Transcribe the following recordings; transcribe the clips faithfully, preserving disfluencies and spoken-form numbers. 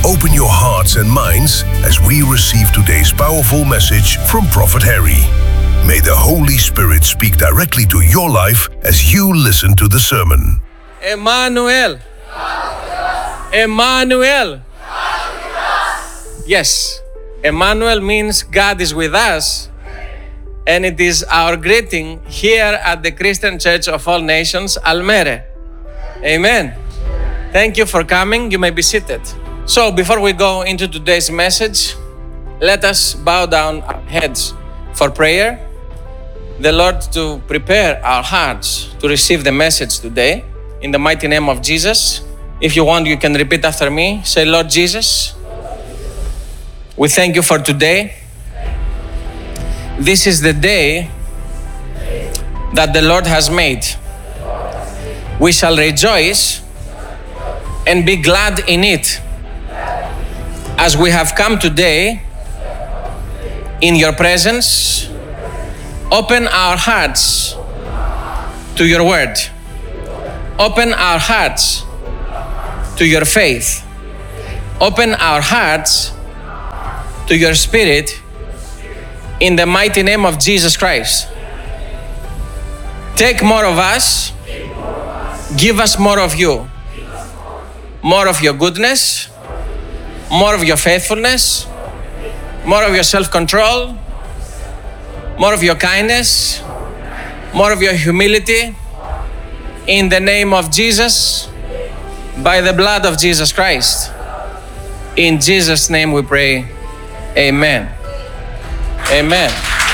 Open your hearts and minds as we receive today's powerful message from Prophet Harry. May the Holy Spirit speak directly to your life as you listen to the sermon. Emmanuel. Emmanuel. Yes, Emmanuel means God is with us. And it is our greeting here at the Christian Church of All Nations, Almere. Amen. Thank you for coming. You may be seated. So before we go into today's message, let us bow down our heads for prayer. The Lord to prepare our hearts to receive the message today. In the mighty name of Jesus. If you want, you can repeat after me. Say, Lord Jesus, we thank you for today. This is the day that the Lord has made. We shall rejoice and be glad in it. As we have come today in your presence, open our hearts to your word. Open our hearts to your faith. Open our hearts to your spirit in the mighty name of Jesus Christ. Take more of us. Give us more of you. More of your goodness. More of your faithfulness, more of your self-control, more of your kindness, more of your humility. In the name of Jesus, by the blood of Jesus Christ. In Jesus' name we pray, amen. Amen.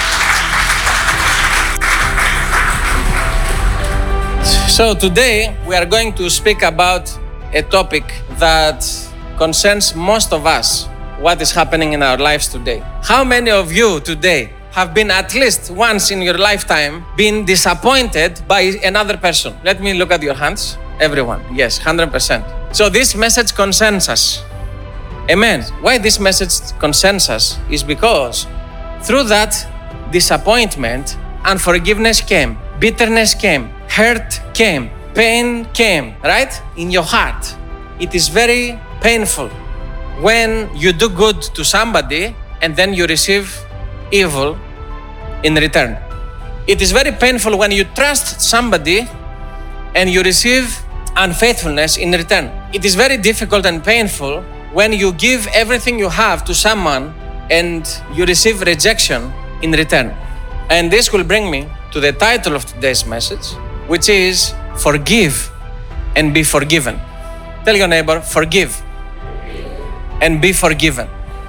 So today we are going to speak about a topic that concerns most of us, what is happening in our lives today. How many of you today have been at least once in your lifetime been disappointed by another person? Let me look at your hands. Everyone. Yes, one hundred percent. So this message concerns us. Amen. Why this message concerns us is because through that disappointment, unforgiveness came, bitterness came, hurt came, pain came, right? In your heart. It is very painful when you do good to somebody and then you receive evil in return. It is very painful when you trust somebody and you receive unfaithfulness in return. It is very difficult and painful when you give everything you have to someone and you receive rejection in return. And this will bring me to the title of today's message, which is Forgive and Be Forgiven. Tell your neighbor, forgive and be forgiven.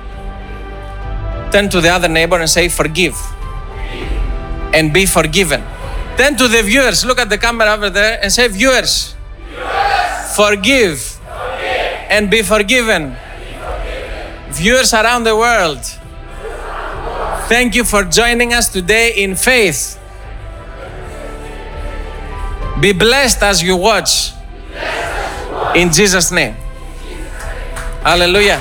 Turn to the other neighbor and say, forgive and be forgiven. Turn to the viewers, look at the camera over there and say, viewers, viewers. Forgive, forgive and be forgiven. And be forgiven. Viewers around the world, thank you for joining us today in faith. Be blessed as you watch. In Jesus' name. Hallelujah.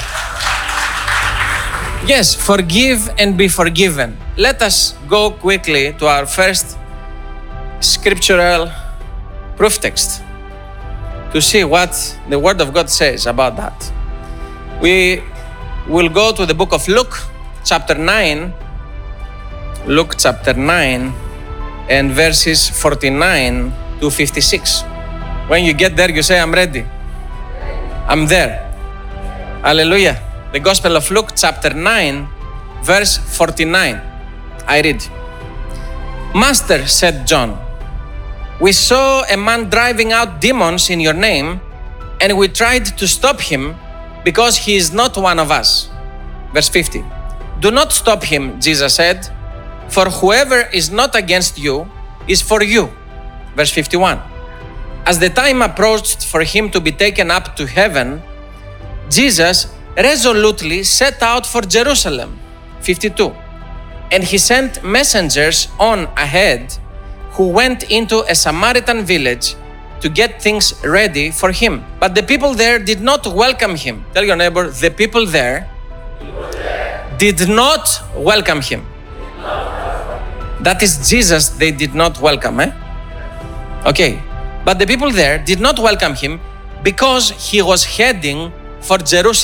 Yes, forgive and be forgiven. Let us go quickly to our first scriptural proof text to see what the Word of God says about that. We will go to the book of Luke, chapter nine. Luke chapter nine and verses forty-nine to fifty-six. When you get there, you say, I'm ready. I'm there. Hallelujah. The Gospel of Luke, chapter nine, verse forty-nine. I read. Master, said John, we saw a man driving out demons in your name, and we tried to stop him because he is not one of us. Verse fifty. Do not stop him, Jesus said, for whoever is not against you is for you. Verse fifty-one. As the time approached for him to be taken up to heaven, Jesus resolutely set out for Jerusalem. fifty-two. And he sent messengers on ahead who went into a Samaritan village to get things ready for him. But the people there did not welcome him. Tell your neighbor, the people there, people there. did not welcome him. That is Jesus they did not welcome. Eh? Okay. But the people there did not welcome him because he was heading for Jerusalem.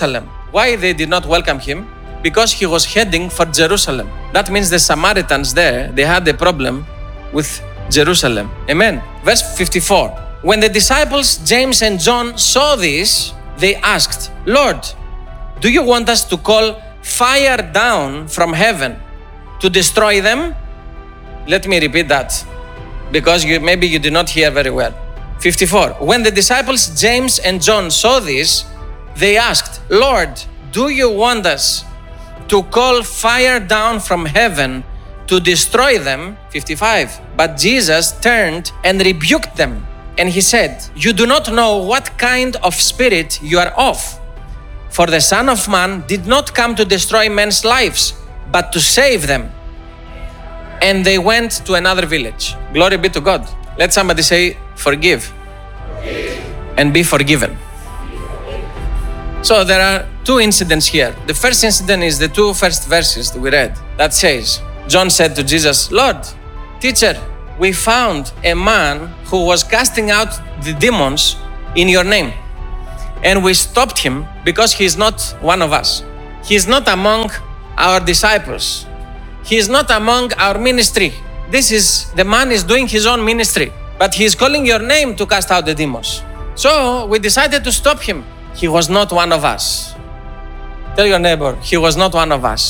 Why they did not welcome him? Because he was heading for Jerusalem. That means the Samaritans there, they had a problem with Jerusalem. Amen. Verse fifty-four. When the disciples James and John saw this, they asked, Lord, do you want us to call fire down from heaven to destroy them? Let me repeat that, because you, maybe you did not hear very well. fifty-four. When the disciples James and John saw this, they asked, Lord, do you want us to call fire down from heaven to destroy them? fifty-five. But Jesus turned and rebuked them, and he said, you do not know what kind of spirit you are of. For the Son of Man did not come to destroy men's lives, but to save them. And they went to another village. Glory be to God. Let somebody say, forgive, forgive. And be forgiven. So there are two incidents here. The first incident is the two first verses that we read. That says, John said to Jesus, Lord, teacher, we found a man who was casting out the demons in your name. And we stopped him because he is not one of us. He is not among our disciples. He is not among our ministry. This is, the man is doing his own ministry, but he is calling your name to cast out the demons. So we decided to stop him. He was not one of us. Tell your neighbor, he was not one of us.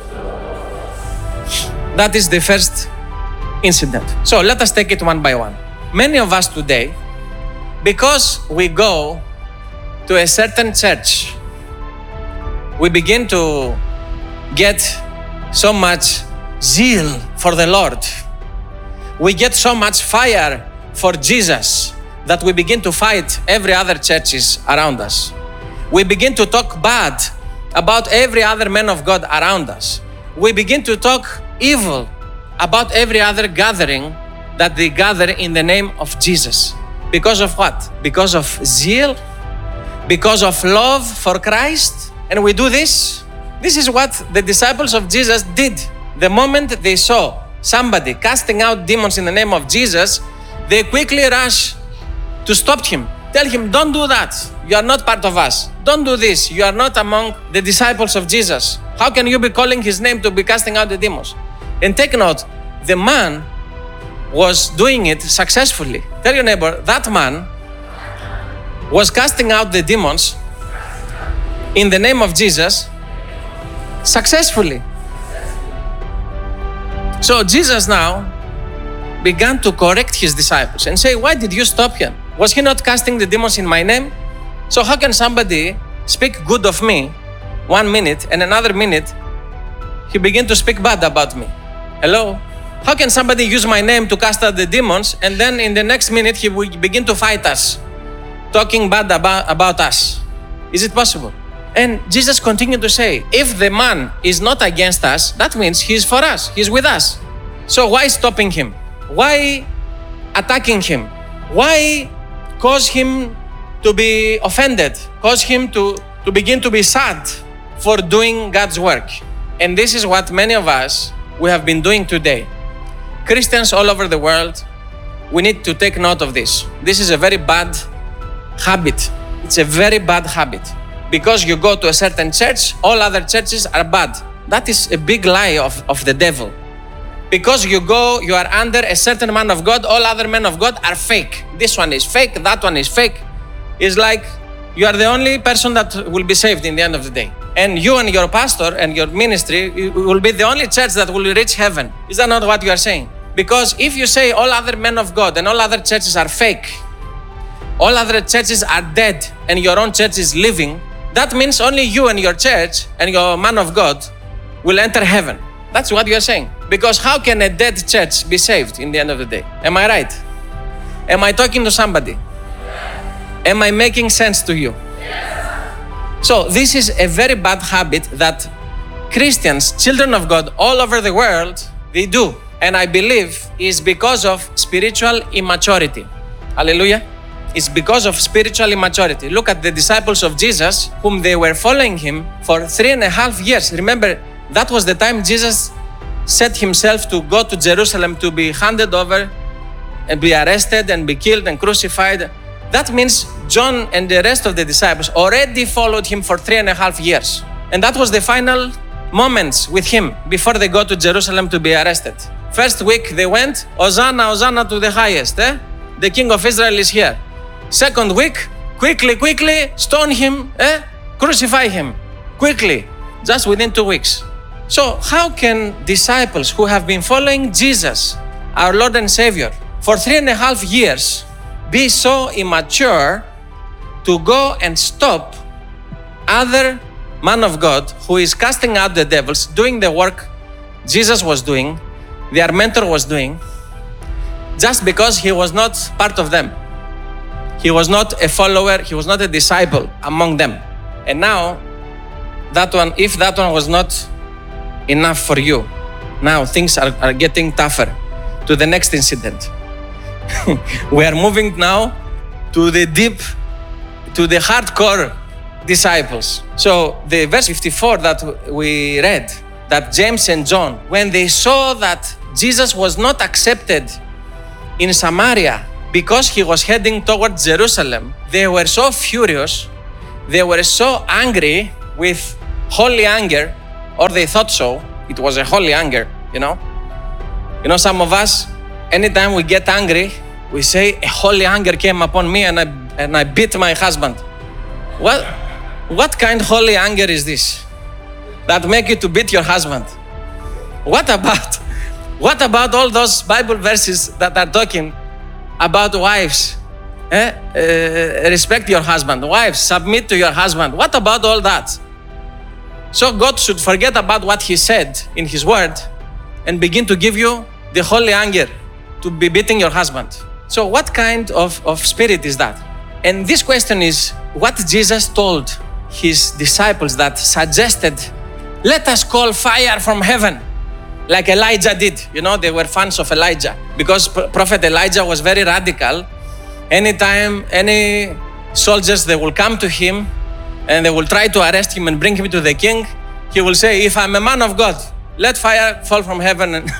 That is the first incident. So let us take it one by one. Many of us today, because we go to a certain church, we begin to get so much zeal for the Lord. We get so much fire for Jesus that we begin to fight every other churches around us. We begin to talk bad about every other man of God around us. We begin to talk evil about every other gathering that they gather in the name of Jesus. Because of what? Because of zeal, because of love for Christ. And we do this. This is what the disciples of Jesus did. The moment they saw somebody casting out demons in the name of Jesus, they quickly rush to stop him. Tell him, don't do that. You are not part of us. Don't do this. You are not among the disciples of Jesus. How can you be calling his name to be casting out the demons? And take note, the man was doing it successfully. Tell your neighbor, that man was casting out the demons in the name of Jesus successfully. So Jesus now began to correct his disciples and say, why did you stop him? Was he not casting the demons in my name? So how can somebody speak good of me one minute and another minute he began to speak bad about me? Hello? How can somebody use my name to cast out the demons and then in the next minute he will begin to fight us, talking bad about, about us? Is it possible? And Jesus continued to say, if the man is not against us, that means he's for us, he's with us. So why stopping him? Why attacking him? Why cause him to be offended? Cause him to, to begin to be sad for doing God's work? And this is what many of us, we have been doing today. Christians all over the world, we need to take note of this. This is a very bad habit. It's a very bad habit. Because you go to a certain church, all other churches are bad. That is a big lie of, of the devil. Because you go, you are under a certain man of God, all other men of God are fake. This one is fake, that one is fake. It's like you are the only person that will be saved in the end of the day. And you and your pastor and your ministry will be the only church that will reach heaven. Is that not what you are saying? Because if you say all other men of God and all other churches are fake, all other churches are dead and your own church is living, that means only you and your church and your man of God will enter heaven. That's what you are saying. Because how can a dead church be saved in the end of the day? Am I right? Am I talking to somebody? Yes. Am I making sense to you? Yes. So this is a very bad habit that Christians, children of God all over the world, they do. And I believe is because of spiritual immaturity. Hallelujah. It's because of spiritual immaturity. Look at the disciples of Jesus, whom they were following him for three and a half years. Remember, that was the time Jesus set himself to go to Jerusalem to be handed over and be arrested and be killed and crucified. That means John and the rest of the disciples already followed him for three and a half years. And that was the final moments with him before they go to Jerusalem to be arrested. First week they went, Hosanna, Hosanna to the highest. Eh? The King of Israel is here. Second week, quickly, quickly, stone him, eh? Crucify him. Quickly, just within two weeks. So how can disciples who have been following Jesus, our Lord and Savior, for three and a half years be so immature to go and stop other man of God who is casting out the devils, doing the work Jesus was doing, their mentor was doing, just because he was not part of them. He was not a follower, he was not a disciple among them. And now, that one, if that one was not enough for you, now things are, are getting tougher. To the next incident. We are moving now to the deep, to the hardcore disciples. So the verse fifty-four that we read, that James and John, when they saw that Jesus was not accepted in Samaria because he was heading towards Jerusalem, they were so furious, they were so angry with holy anger, or they thought so. It was a holy anger, you know. You know, some of us, anytime we get angry, we say, a holy anger came upon me and I, and I beat my husband. What, what kind of holy anger is this that make you to beat your husband? What about, what about all those Bible verses that are talking about wives? Eh? Uh, respect your husband. Wives, submit to your husband. What about all that? So God should forget about what he said in his word and begin to give you the holy anger to be beating your husband. So what kind of, of spirit is that? And this question is what Jesus told his disciples that suggested, let us call fire from heaven, like Elijah did. You know, they were fans of Elijah because Prophet Elijah was very radical. Anytime any soldiers, they will come to him and they will try to arrest him and bring him to the king, he will say, if I'm a man of God, let fire fall from heaven and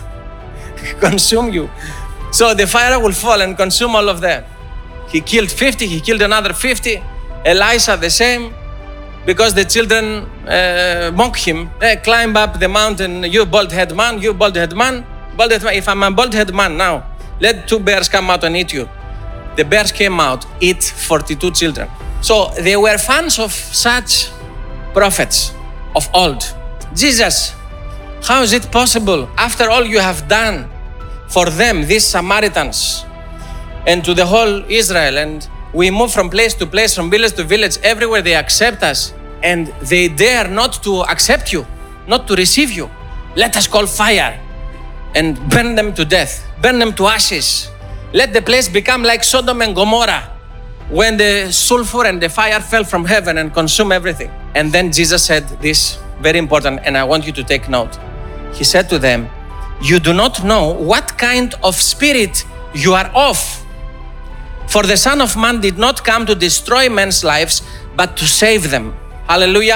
consume you. So the fire will fall and consume all of them. He killed fifty, he killed another fifty. Elisha the same, because the children uh, mock him. Hey, climb up the mountain, you bald-headed man, you bald-headed man. Bald-headed man. If I'm a bald-headed man now, let two bears come out and eat you. The bears came out, eat forty-two children. So they were fans of such prophets of old. Jesus, how is it possible, after all you have done for them, these Samaritans, and to the whole Israel, and we move from place to place, from village to village, everywhere they accept us, and they dare not to accept you, not to receive you. Let us call fire and burn them to death, burn them to ashes. Let the place become like Sodom and Gomorrah, when the sulfur and the fire fell from heaven and consumed everything. And then Jesus said this, very important, and I want you to take note. He said to them, you do not know what kind of spirit you are of. For the Son of Man did not come to destroy men's lives, but to save them. Hallelujah.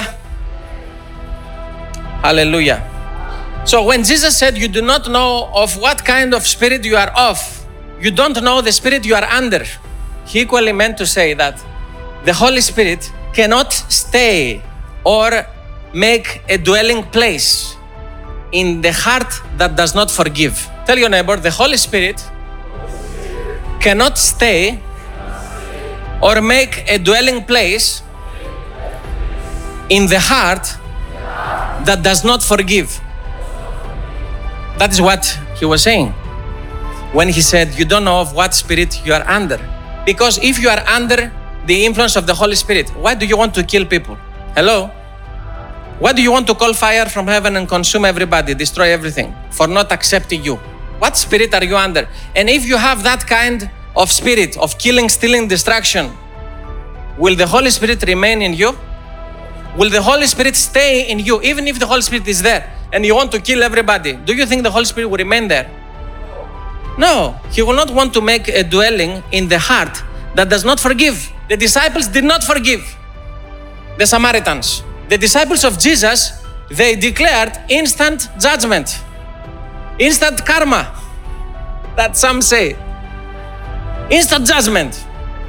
Hallelujah. So when Jesus said, you do not know of what kind of spirit you are of, you don't know the spirit you are under, he equally meant to say that the Holy Spirit cannot stay or make a dwelling place in the heart that does not forgive. Tell your neighbor, the Holy Spirit cannot stay or make a dwelling place in the heart that does not forgive. That is what he was saying when he said, you don't know of what spirit you are under. Because if you are under the influence of the Holy Spirit, why do you want to kill people? Hello? Why do you want to call fire from heaven and consume everybody, destroy everything, for not accepting you? What spirit are you under? And if you have that kind of spirit of killing, stealing, destruction, will the Holy Spirit remain in you? Will the Holy Spirit stay in you, even if the Holy Spirit is there and you want to kill everybody? Do you think the Holy Spirit will remain there? No, he will not want to make a dwelling in the heart that does not forgive. The disciples did not forgive the Samaritans. The disciples of Jesus, they declared instant judgment, instant karma, that some say. Instant judgment.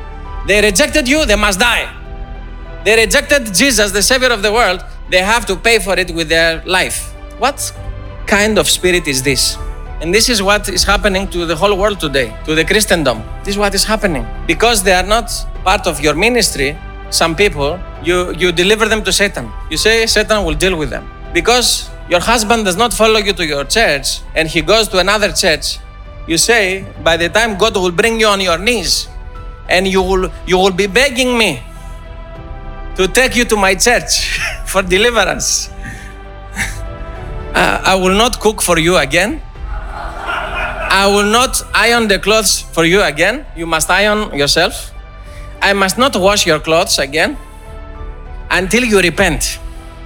They rejected you, they must die. They rejected Jesus, the Savior of the world, they have to pay for it with their life. What kind of spirit is this? And this is what is happening to the whole world today, to the Christendom. This is what is happening. Because they are not part of your ministry, some people, you, you deliver them to Satan. You say Satan will deal with them. Because your husband does not follow you to your church and he goes to another church, you say, by the time God will bring you on your knees and you will, you will be begging me to take you to my church for deliverance. uh, I will not cook for you again. I will not iron the clothes for you again. You must iron yourself. I must not wash your clothes again until you repent.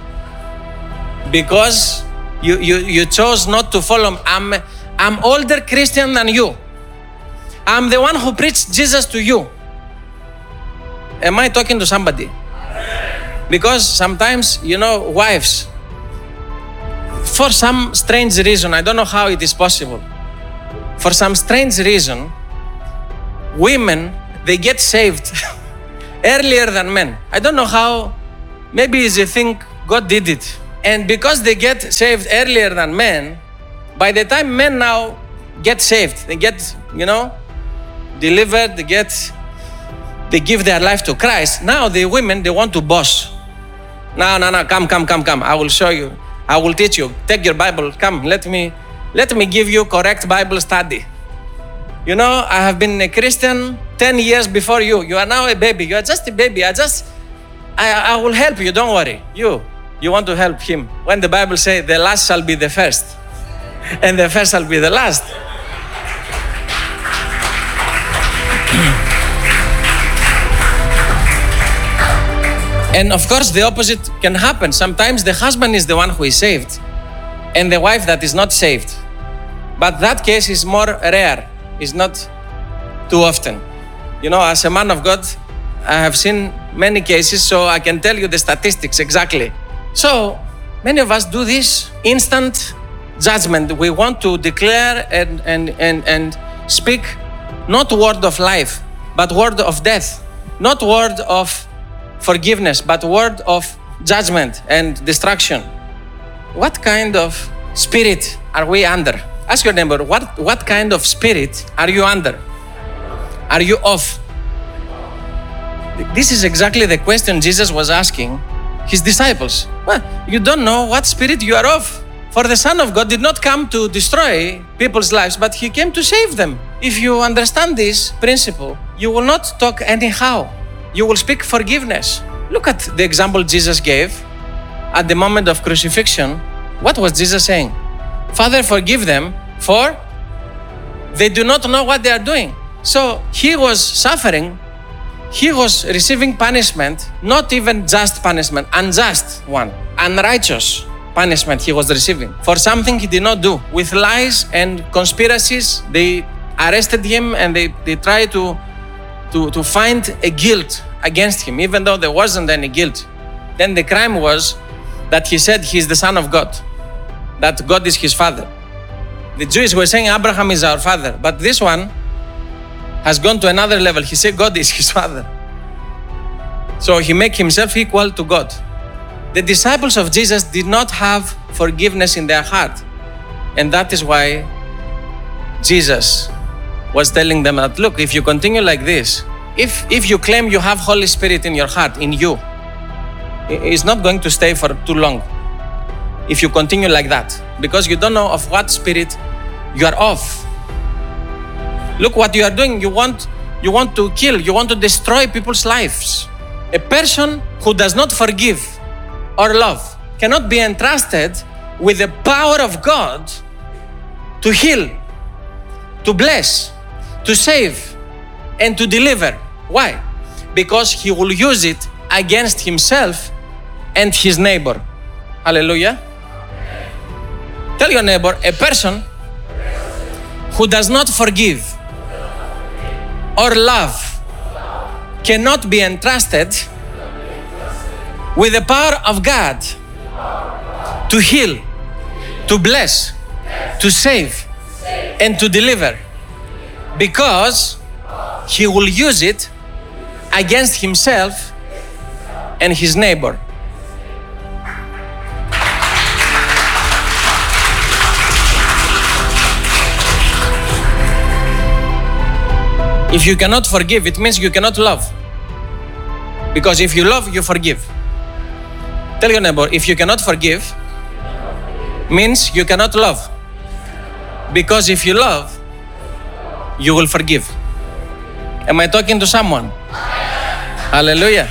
Because you, you, you chose not to follow me. I'm, I'm older Christian than you. I'm the one who preached Jesus to you. Am I talking to somebody? Because sometimes, you know, wives, for some strange reason, I don't know how it is possible, for some strange reason, women, they get saved earlier than men. I don't know how, maybe it's a thing, God did it. And because they get saved earlier than men, by the time men now get saved, they get, you know, delivered, they get, they give their life to Christ. Now the women, they want to boss. No, no, no, come, come, come, come. I will show you. I will teach you. Take your Bible. Come, let me, let me give you correct Bible study. You know, I have been a Christian ten years before you. You are now a baby. You are just a baby. I just, I, I will help you. Don't worry. You, you want to help him. When the Bible says the last shall be the first and the first shall be the last. And of course, the opposite can happen. Sometimes the husband is the one who is saved and the wife that is not saved. But that case is more rare. It's not too often. You know, as a man of God, I have seen many cases, so I can tell you the statistics exactly. So, many of us do this instant judgment. We want to declare and, and, and, and speak not word of life, but word of death. Not word of forgiveness, but word of judgment and destruction. What kind of spirit are we under? Ask your neighbor, what, what kind of spirit are you under? Are you of? This is exactly the question Jesus was asking his disciples. Well, you don't know what spirit you are of. For the Son of God did not come to destroy people's lives, but he came to save them. If you understand this principle, you will not talk anyhow. You will speak forgiveness. Look at the example Jesus gave at the moment of crucifixion. What was Jesus saying? Father, forgive them, for they do not know what they are doing. So he was suffering. He was receiving punishment, not even just punishment, unjust one, unrighteous punishment he was receiving for something he did not do. With lies and conspiracies, they arrested him and they, they tried to To, to find a guilt against him, even though there wasn't any guilt. Then the crime was that he said he's the Son of God, that God is his father. The Jews were saying Abraham is our father, but this one has gone to another level. He said God is his father. So he made himself equal to God. The disciples of Jesus did not have forgiveness in their heart. And that is why Jesus was telling them that, look, if you continue like this, if, if you claim you have Holy Spirit in your heart, in you, it's not going to stay for too long if you continue like that, because you don't know of what spirit you are of. Look what you are doing. You want, you want to kill, you want to destroy people's lives. A person who does not forgive or love cannot be entrusted with the power of God to heal, to bless, to save, and to deliver. Why? Because he will use it against himself and his neighbor. Hallelujah. Tell your neighbor, a person who does not forgive or love cannot be entrusted with the power of God to heal, to bless, to save, and to deliver. Because he will use it against himself and his neighbor. If you cannot forgive, it means you cannot love. Because if you love, you forgive. Tell your neighbor, if you cannot forgive, means you cannot love. Because if you love, you will forgive. Am I talking to someone? Hallelujah.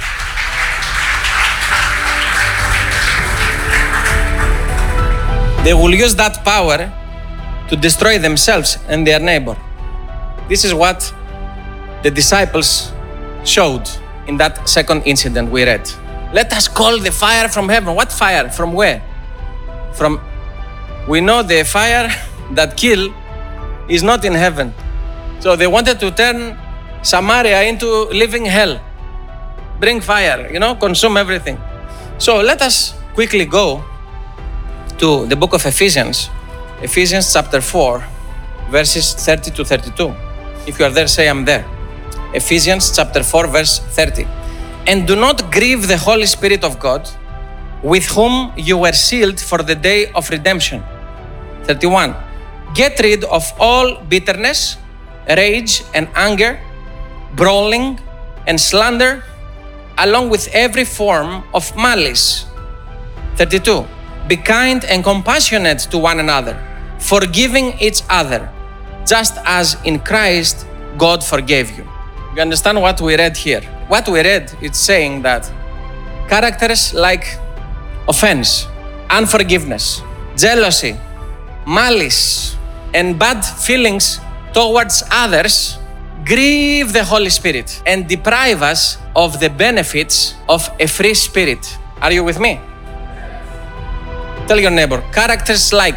They will use that power to destroy themselves and their neighbor. This is what the disciples showed in that second incident we read. Let us call the fire from heaven. What fire? From where? From, we know the fire that kill is not in heaven. So they wanted to turn Samaria into living hell. Bring fire, you know, consume everything. So let us quickly go to the book of Ephesians. Ephesians chapter four, verses thirty to thirty-two. If you are there, say I'm there. Ephesians chapter four, verse thirty. And do not grieve the Holy Spirit of God, with whom you were sealed for the day of redemption. thirty-one. Get rid of all bitterness, rage and anger, brawling and slander, along with every form of malice. thirty-two. Be kind and compassionate to one another, forgiving each other, just as in Christ God forgave you. You understand what we read here? What we read, it's saying that characters like offense, unforgiveness, jealousy, malice, and bad feelings towards others grieve the Holy Spirit and deprive us of the benefits of a free spirit. Are you with me? Tell your neighbor, characters like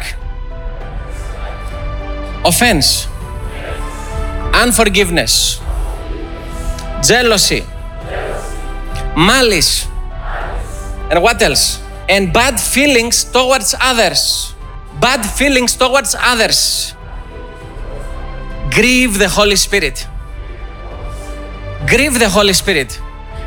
offense, unforgiveness, jealousy, malice, and what else? And bad feelings towards others. Bad feelings towards others grieve the Holy Spirit. Grieve the Holy Spirit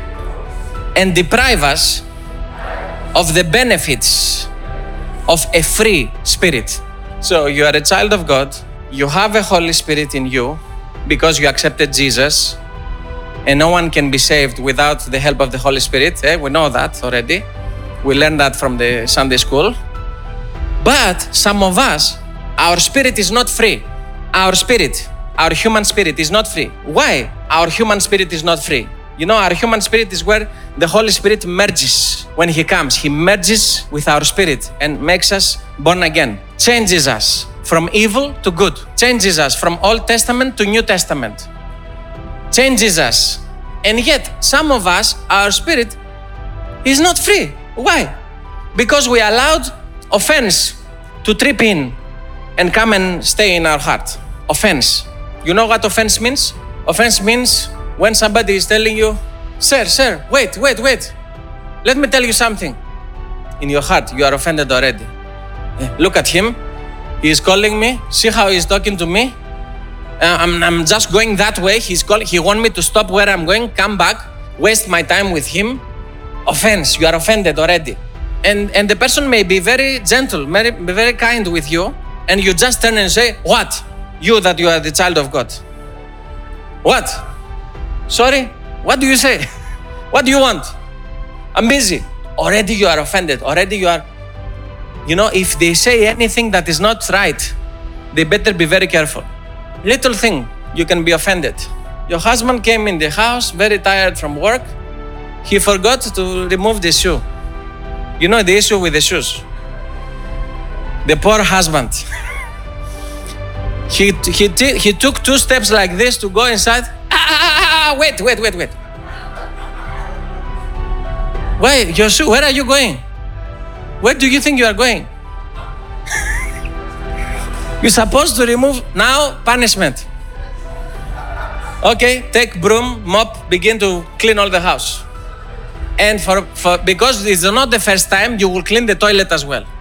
and deprive us of the benefits of a free spirit. So you are a child of God. You have a Holy Spirit in you because you accepted Jesus. And no one can be saved without the help of the Holy Spirit. Eh? We know that already. We learned that from the Sunday school. But some of us, our spirit is not free. Our spirit, our human spirit is not free. Why our human spirit is not free? You know, our human spirit is where the Holy Spirit merges. When He comes, He merges with our spirit and makes us born again. Changes us from evil to good. Changes us from Old Testament to New Testament. Changes us. And yet, some of us, our spirit is not free. Why? Because we allowed offense to trip in and come and stay in our heart. Offense. You know what offense means? Offense means when somebody is telling you, Sir, sir, wait, wait, wait. Let me tell you something. In your heart, you are offended already. Look at him. He is calling me. See how he is talking to me? Uh, I'm, I'm just going that way. He's calling. He wants me to stop where I'm going, come back, waste my time with him. Offense. You are offended already. And, and the person may be very gentle, very, very kind with you. And you just turn and say, what? You that you are the child of God. What? Sorry? What do you say? What do you want? I'm busy. Already you are offended. Already you are, you know, if they say anything that is not right, they better be very careful. Little thing, you can be offended. Your husband came in the house, very tired from work. He forgot to remove the shoe. You know the issue with the shoes. The poor husband. he, he, he took two steps like this to go inside. Ah, ah, ah, ah, wait, wait, wait, wait. Why, your shoe, where are you going? Where do you think you are going? You're supposed to remove, now punishment. Okay, take broom, mop, begin to clean all the house. And for, for because it's not the first time, you will clean the toilet as well.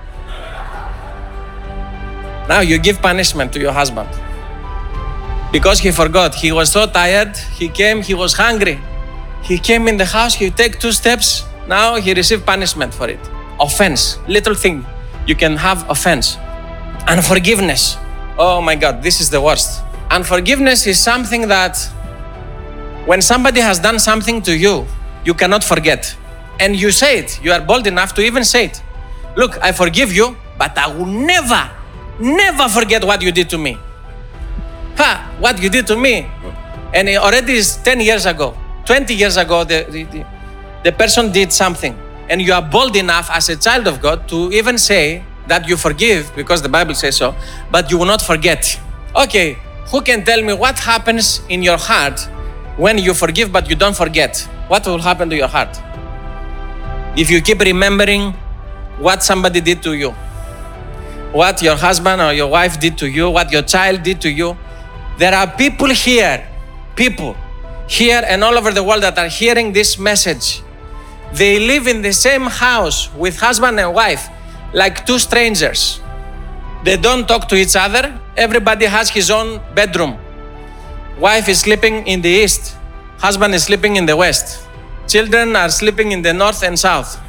Now you give punishment to your husband. Because he forgot, he was so tired, he came, he was hungry. He came in the house, he take two steps, now he received punishment for it. Offense, little thing. You can have offense. Unforgiveness. Oh my God, this is the worst. Unforgiveness is something that when somebody has done something to you, you cannot forget. And you say it, you are bold enough to even say it. Look, I forgive you, but I will never, never forget what you did to me. Ha, what you did to me. And it already is ten years ago, twenty years ago, the, the, the person did something. And you are bold enough as a child of God to even say that you forgive, because the Bible says so, but you will not forget. Okay, who can tell me what happens in your heart when you forgive but you don't forget? What will happen to your heart? If you keep remembering what somebody did to you, what your husband or your wife did to you, what your child did to you. There are people here, people here and all over the world that are hearing this message. They live in the same house with husband and wife, like two strangers. They don't talk to each other. Everybody has his own bedroom. Wife is sleeping in the east. Husband is sleeping in the west. Children are sleeping in the north and south.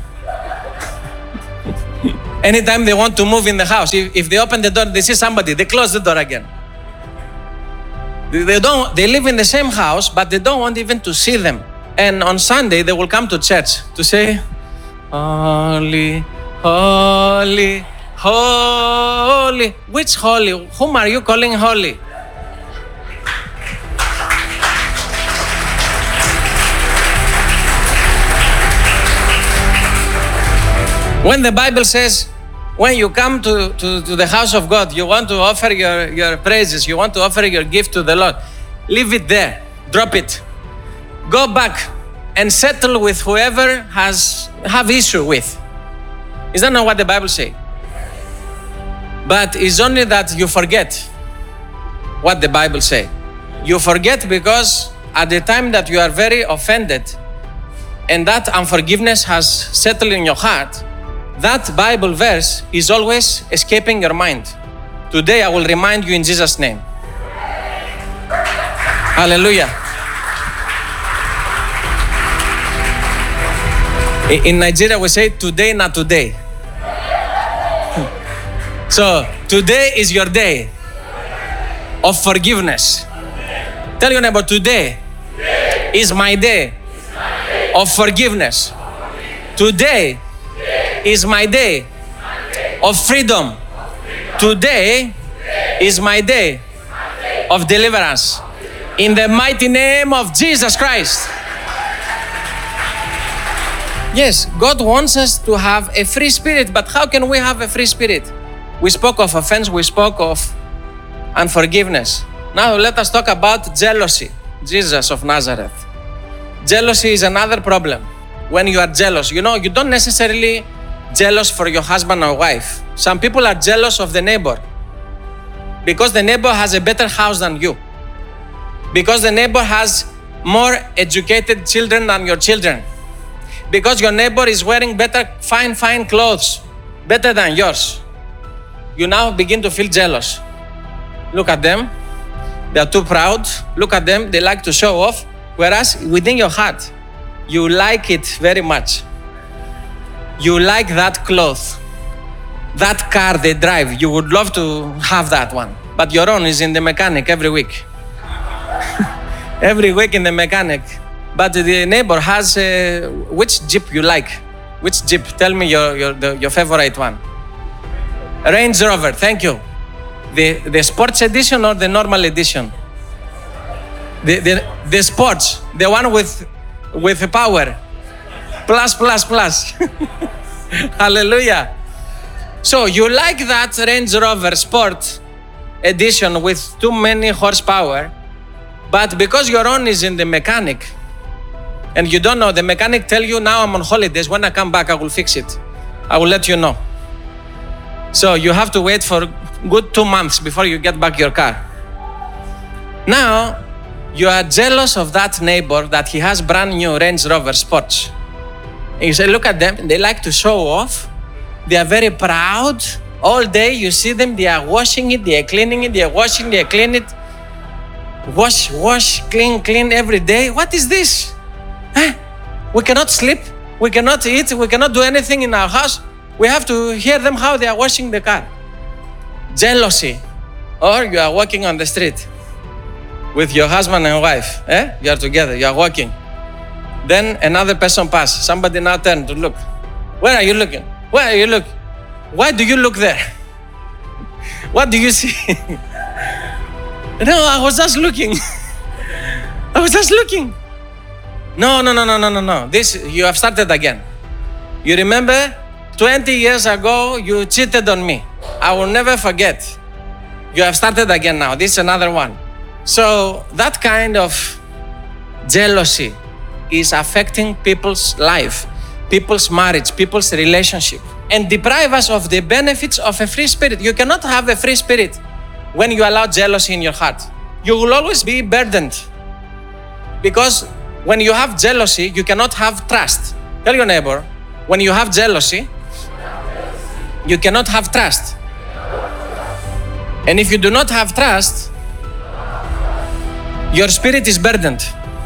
Anytime they want to move in the house, if, if they open the door, they see somebody, they close the door again. They, they, don't, they live in the same house, but they don't want even to see them. And on Sunday, they will come to church to say, holy, holy, holy. Which holy? Whom are you calling holy? When the Bible says, when you come to, to, to the house of God, you want to offer your, your praises, you want to offer your gift to the Lord, leave it there, drop it. Go back and settle with whoever has have issue with. Is that not what the Bible says? But it's only that you forget what the Bible says. You forget because at the time that you are very offended and that unforgiveness has settled in your heart, that Bible verse is always escaping your mind. Today I will remind you in Jesus' name. Hallelujah. In Nigeria we say, today not today. So, today is your day of forgiveness. Tell your neighbor, today is my day of forgiveness. Today is my day of freedom. Today is my day of deliverance. In the mighty name of Jesus Christ. Yes, God wants us to have a free spirit, but how can we have a free spirit? We spoke of offense, we spoke of unforgiveness. Now let us talk about jealousy. Jesus of Nazareth. Jealousy is another problem. When you are jealous, you know, you don't necessarily jealous for your husband or wife. Some people are jealous of the neighbor because the neighbor has a better house than you. Because the neighbor has more educated children than your children. Because your neighbor is wearing better, fine, fine clothes, better than yours. You now begin to feel jealous. Look at them. They are too proud. Look at them. They like to show off. Whereas within your heart, you like it very much. You like that cloth, that car they drive. You would love to have that one. But your own is in the mechanic every week. Every week in the mechanic. But the neighbor has, uh, which Jeep you like? Which Jeep? Tell me your, your, the, your favorite one. Range Rover, thank you. The, the sports edition or the normal edition? The, the, the sports, the one with, with the power. Plus, plus, plus. Hallelujah. So you like that Range Rover Sport edition with too many horsepower, but because your own is in the mechanic, and you don't know, the mechanic tell you, now I'm on holidays, when I come back I will fix it. I will let you know. So you have to wait for good two months before you get back your car. Now, you are jealous of that neighbor that he has brand new Range Rover Sports. And you say, look at them, they like to show off. They are very proud. All day you see them, they are washing it, they are cleaning it, they are washing, they are cleaning it. Wash, wash, clean, clean every day. What is this? Eh? We cannot sleep, we cannot eat, we cannot do anything in our house. We have to hear them how they are washing the car. Jealousy. Or you are walking on the street with your husband and wife. Eh? You are together, you are walking. Then another person passes. Somebody now turn to look. Where are you looking? Where are you looking? Why do you look there? What do you see? No, I was just looking. I was just looking. No, no, no, no, no, no, no. This, you have started again. You remember twenty years ago, you cheated on me. I will never forget. You have started again now. This is another one. So that kind of jealousy is affecting people's life, people's marriage, people's relationship, and deprive us of the benefits of a free spirit. You cannot have a free spirit when you allow jealousy in your heart. You will always be burdened. Because when you have jealousy, you cannot have trust. Tell your neighbor, when you have jealousy, you cannot have trust. And if you do not have trust, your spirit is burdened.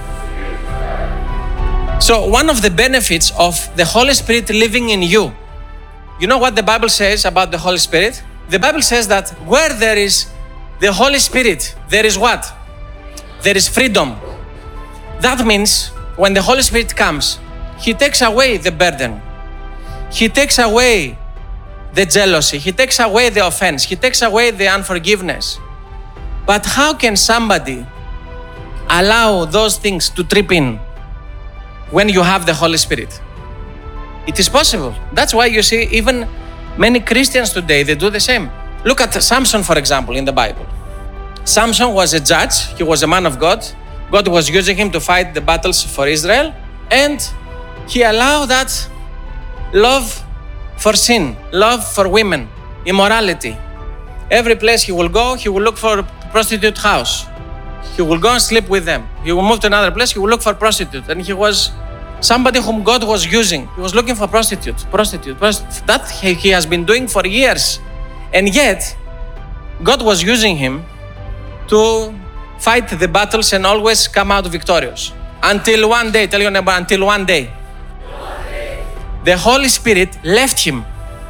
So one of the benefits of the Holy Spirit living in you, you know what the Bible says about the Holy Spirit? The Bible says that where there is the Holy Spirit, there is what? There is freedom. That means when the Holy Spirit comes, He takes away the burden. He takes away the jealousy. He takes away the offense. He takes away the unforgiveness. But how can somebody allow those things to trip in when you have the Holy Spirit? It is possible. That's why you see even many Christians today, they do the same. Look at Samson, for example, in the Bible. Samson was a judge. He was a man of God. God was using him to fight the battles for Israel. And he allowed that love for sin, love for women, immorality. Every place he will go, he will look for a prostitute house. He will go and sleep with them. He will move to another place, he will look for prostitute. And he was somebody whom God was using. He was looking for prostitutes, prostitute, prostitute. That he, he has been doing for years. And yet, God was using him to fight the battles and always come out victorious. Until one day, tell your neighbor, until one day, one day, the Holy Spirit left him.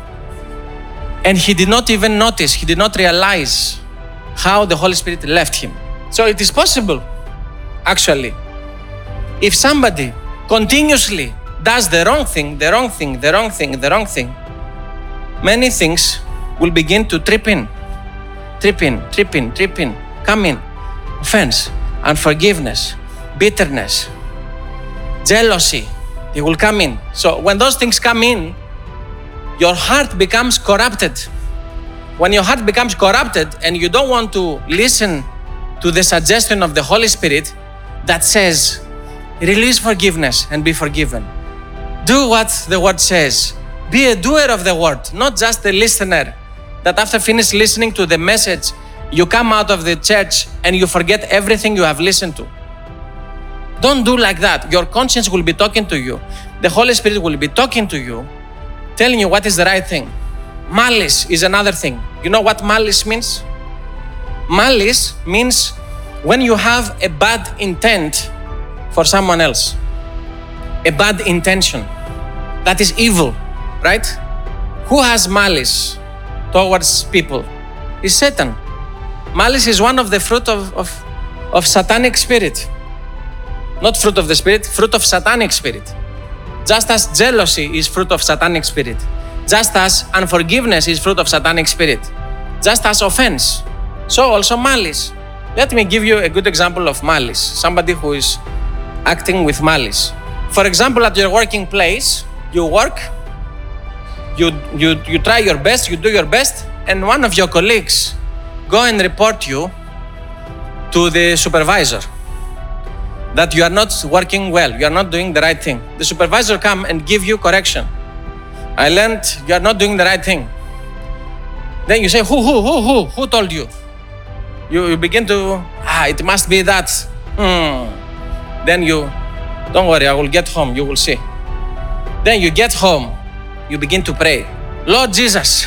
And he did not even notice, he did not realize how the Holy Spirit left him. So it is possible, actually, if somebody continuously does the wrong thing, the wrong thing, the wrong thing, the wrong thing, many things will begin to trip in, trip in, trip in, trip in, come in. Offense, unforgiveness, bitterness, jealousy, they will come in. So when those things come in, your heart becomes corrupted. When your heart becomes corrupted and you don't want to listen to the suggestion of the Holy Spirit that says, release forgiveness and be forgiven. Do what the word says. Be a doer of the word, not just a listener that after finish listening to the message, you come out of the church and you forget everything you have listened to. Don't do like that. Your conscience will be talking to you. The Holy Spirit will be talking to you, telling you what is the right thing. Malice is another thing. You know what malice means? Malice means when you have a bad intent for someone else. A bad intention. That is evil, right? Who has malice towards people? It's Satan. Malice is one of the fruit of, of, of satanic spirit. Not fruit of the spirit, fruit of satanic spirit. Just as jealousy is fruit of satanic spirit. Just as unforgiveness is fruit of satanic spirit. Just as offense. So also malice. Let me give you a good example of malice. Somebody who is acting with malice. For example, at your working place, you work, you, you, you try your best, you do your best, and one of your colleagues go and report you to the supervisor that you are not working well, you are not doing the right thing. The supervisor come and give you correction. I learned you are not doing the right thing. Then you say, who, who, who, who, who told you? You, you begin to, ah, it must be that. Hmm. Then you, don't worry, I will get home, you will see. Then you get home, you begin to pray. Lord Jesus,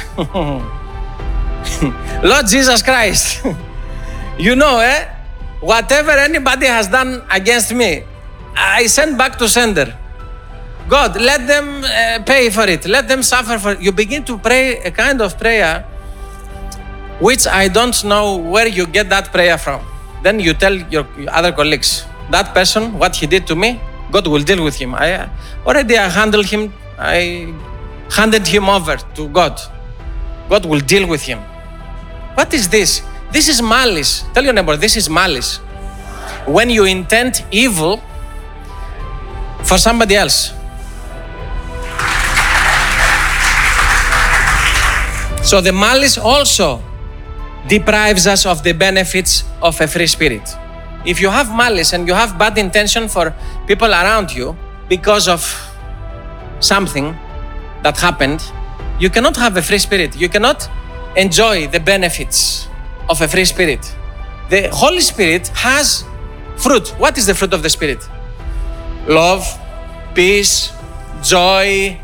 Lord Jesus Christ, you know, eh? Whatever anybody has done against me, I send back to sender. God, let them uh, pay for it. Let them suffer for it. You begin to pray a kind of prayer which I don't know where you get that prayer from. Then you tell your other colleagues, that person, what he did to me, God will deal with him. I already I handled him. I handed him over to God. God will deal with him. What is this? This is malice. Tell your neighbor, this is malice. When you intend evil for somebody else. So the malice also deprives us of the benefits of a free spirit. If you have malice and you have bad intention for people around you because of something that happened, you cannot have a free spirit. You cannot enjoy the benefits of a free spirit. The Holy Spirit has fruit. What is the fruit of the Spirit? Love, peace, joy,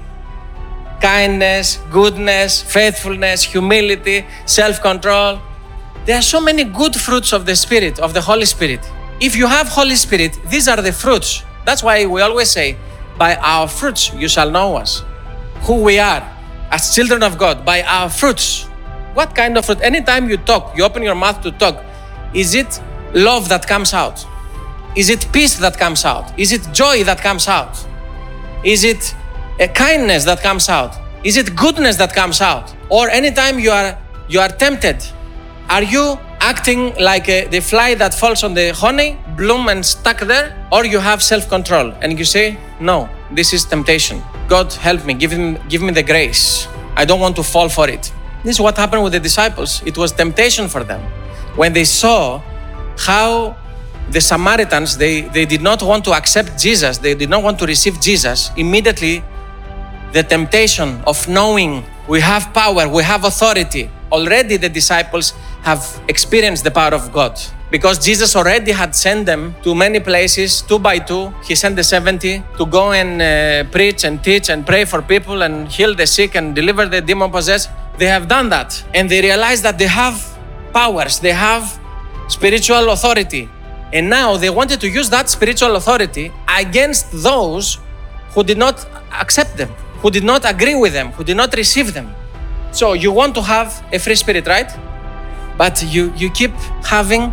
kindness, goodness, faithfulness, humility, self-control. There are so many good fruits of the Spirit, of the Holy Spirit. If you have Holy Spirit, these are the fruits. That's why we always say, by our fruits you shall know us. Who we are as children of God, by our fruits. What kind of fruit? Anytime you talk, you open your mouth to talk, is it love that comes out? Is it peace that comes out? Is it joy that comes out? Is it a kindness that comes out? Is it goodness that comes out? Or anytime you are you are tempted, are you acting like a, the fly that falls on the honey, bloom and stuck there? Or you have self-control and you say, no, this is temptation. God help me, give, him, give me the grace. I don't want to fall for it. This is what happened with the disciples. It was temptation for them. When they saw how the Samaritans, they, they did not want to accept Jesus, they did not want to receive Jesus, immediately the temptation of knowing we have power, we have authority. Already the disciples have experienced the power of God because Jesus already had sent them to many places, two by two. He sent the seventy to go and uh, preach and teach and pray for people and heal the sick and deliver the demon-possessed. They have done that and they realize that they have powers, they have spiritual authority. And now they wanted to use that spiritual authority against those who did not accept them, who did not agree with them, who did not receive them. So you want to have a free spirit, right? But you, you keep having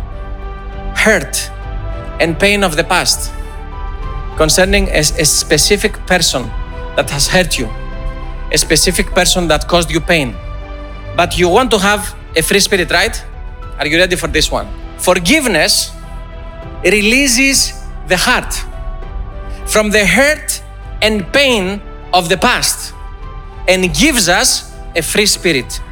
hurt and pain of the past concerning a, a specific person that has hurt you, a specific person that caused you pain. But you want to have a free spirit, right? Are you ready for this one? Forgiveness releases the heart from the hurt and pain of the past and gives us a free spirit.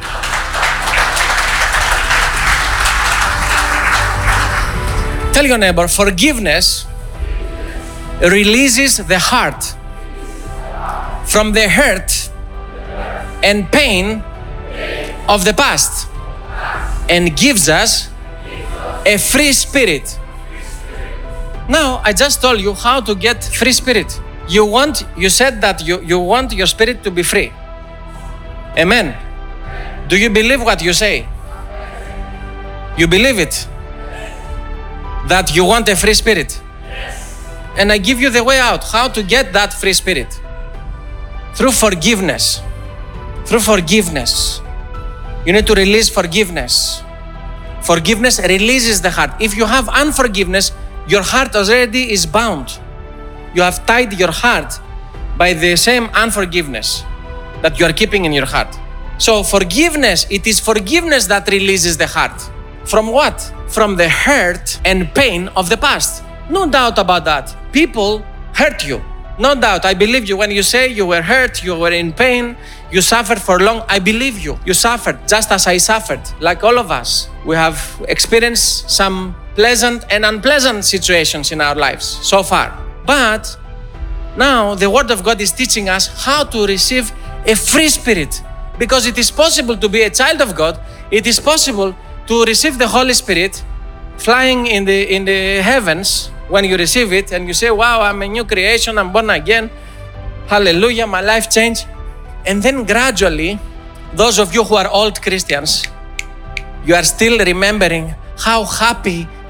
Tell your neighbor, forgiveness releases the heart from the hurt and pain of the past and gives us a free spirit. Now, I just told you how to get free spirit. You want, you said that you, you want your spirit to be free. Amen. Do you believe what you say? You believe it? That you want a free spirit? And I give you the way out, how to get that free spirit. Through forgiveness. Through forgiveness. You need to release forgiveness. Forgiveness releases the heart. If you have unforgiveness, your heart already is bound. You have tied your heart by the same unforgiveness that you are keeping in your heart. So forgiveness, it is forgiveness that releases the heart. From what? From the hurt and pain of the past. No doubt about that. People hurt you. No doubt. I believe you. When you say you were hurt, you were in pain, you suffered for long, I believe you. You suffered just as I suffered, like all of us. We have experienced some pleasant and unpleasant situations in our lives so far. But now the Word of God is teaching us how to receive a free spirit, because it is possible to be a child of God. It is possible to receive the Holy Spirit flying in the in the heavens when you receive it and you say, wow, I'm a new creation, I'm born again, hallelujah, my life changed. And then gradually, those of you who are old Christians, you are still remembering how happy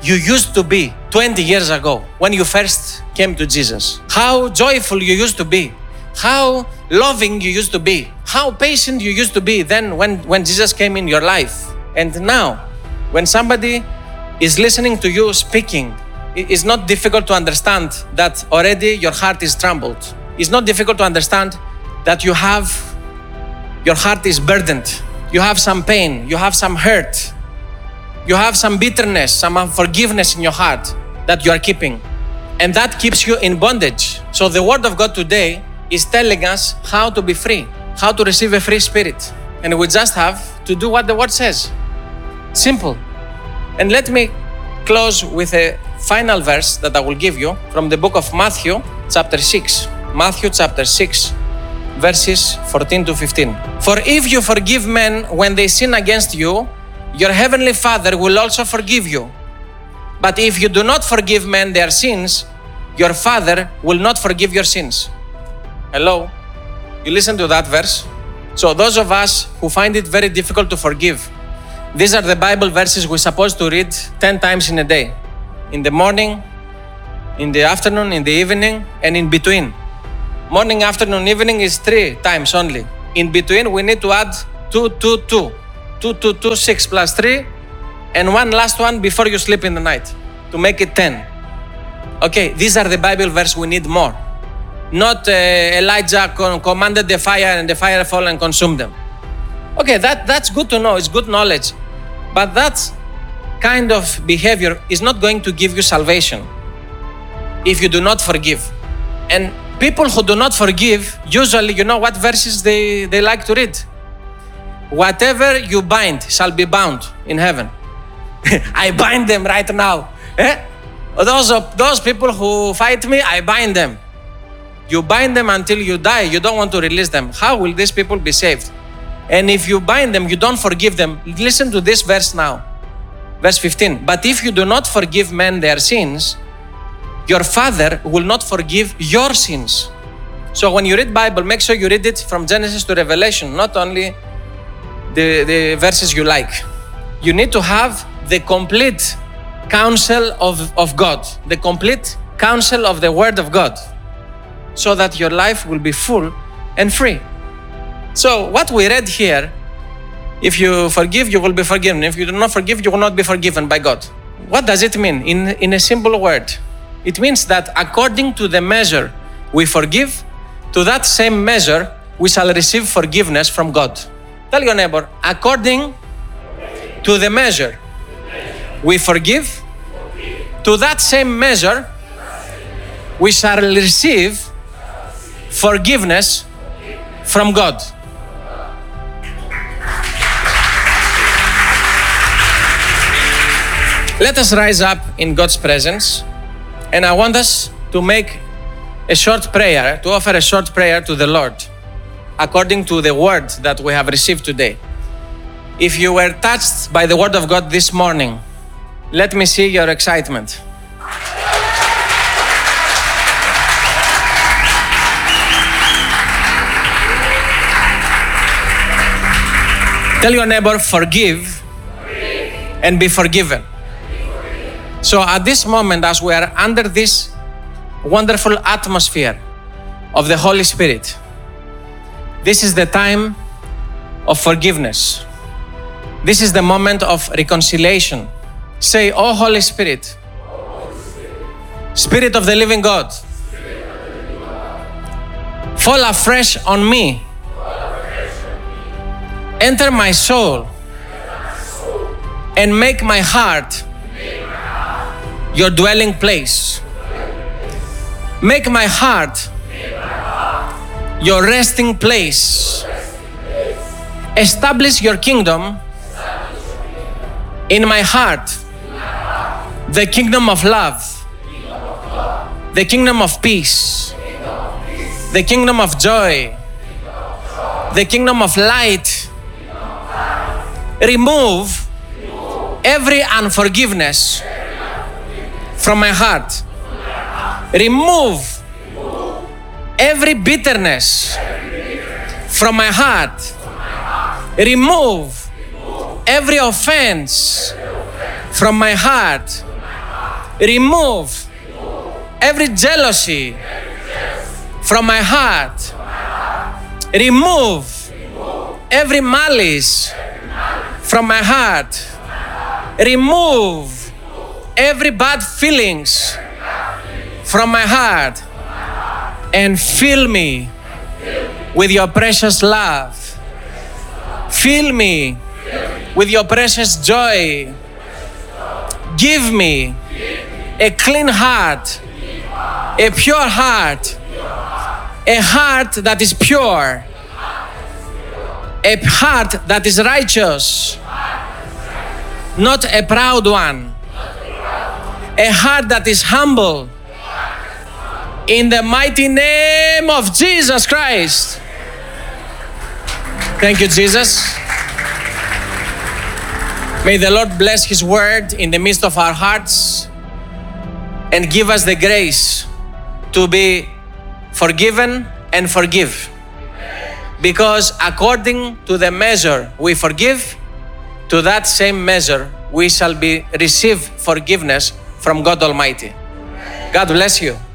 you used to be twenty years ago when you first came to Jesus. How joyful you used to be. How loving you used to be. How patient you used to be then when, when Jesus came in your life. And now, when somebody is listening to you speaking, it's not difficult to understand that already your heart is troubled. It's not difficult to understand that you have, your heart is burdened. You have some pain, you have some hurt. You have some bitterness, some unforgiveness in your heart that you are keeping. And that keeps you in bondage. So the Word of God today is telling us how to be free, how to receive a free spirit. And we just have to do what the Word says. Simple. And let me close with a final verse that I will give you from the book of Matthew, chapter six. Matthew chapter six, verses fourteen to fifteen. For if you forgive men when they sin against you, your heavenly Father will also forgive you. But if you do not forgive men their sins, your Father will not forgive your sins. Hello? You listen to that verse? So those of us who find it very difficult to forgive, these are the Bible verses we're supposed to read ten times in a day. In the morning, in the afternoon, in the evening, and in between. Morning, afternoon, evening is three times only. In between, we need to add two, two, two. two, two, two, six plus three, and one last one before you sleep in the night to make it ten. Okay, these are the Bible verse we need more. Not uh, Elijah con- commanded the fire and the fire fell and consumed them. Okay, that, that's good to know, it's good knowledge. But that kind of behavior is not going to give you salvation if you do not forgive. And people who do not forgive, usually, you know what verses they, they like to read? Whatever you bind shall be bound in heaven. I bind them right now. Eh? Those, those people who fight me, I bind them. You bind them until you die. You don't want to release them. How will these people be saved? And if you bind them, you don't forgive them. Listen to this verse now. Verse fifteen. But if you do not forgive men their sins, your Father will not forgive your sins. So when you read Bible, make sure you read it from Genesis to Revelation, not only the, the verses you like. You need to have the complete counsel of, of God, the complete counsel of the Word of God, so that your life will be full and free. So what we read here, if you forgive, you will be forgiven. If you do not forgive, you will not be forgiven by God. What does it mean? In, in a simple word, it means that according to the measure we forgive, to that same measure, we shall receive forgiveness from God. Tell your neighbor, according to the measure we forgive, to that same measure, we shall receive forgiveness from God. Let us rise up in God's presence, and I want us to make a short prayer, to offer a short prayer to the Lord, according to the word that we have received today. If you were touched by the word of God this morning, let me see your excitement. Tell your neighbor, forgive, forgive. And be forgiven. So at this moment, as we are under this wonderful atmosphere of the Holy Spirit, this is the time of forgiveness. This is the moment of reconciliation. Say, oh Holy Spirit, Spirit of the living God, fall afresh on me. Enter my soul and make my heart your dwelling place. Make my heart your resting place. Establish your kingdom in my heart, the kingdom of love, the kingdom of peace, the kingdom of joy, the kingdom of light. Remove every unforgiveness from my heart. Remove every bitterness from my heart. Remove every offense from my heart. Remove every jealousy from my heart. Remove every malice from my heart. Remove every bad feelings from my heart. And fill me with your precious love. Fill me with your precious joy. Give me a clean heart, a pure heart, a heart that is pure, a heart that is righteous, not a proud one, a heart that is humble. In the mighty name of Jesus Christ. Thank you, Jesus. May the Lord bless His word in the midst of our hearts and give us the grace to be forgiven and forgive. Because according to the measure we forgive, to that same measure we shall be receive forgiveness from God Almighty. God bless you.